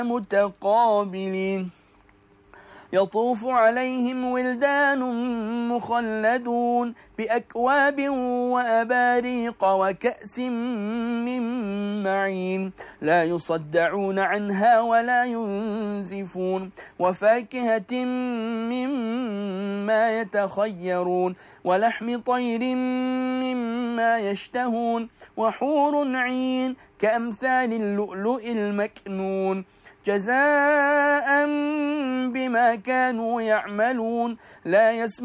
متقابلين يطوف عليهم ولدان مخلدون بأكواب وأباريق وكأس من معين لا يصدعون عنها ولا ينزفون وفاكهة مما يتخيرون ولحم طير مما يشتهون وحور عين كأمثال اللؤلؤ المكنون جزاء بما كانوا يعملون لا يسمعون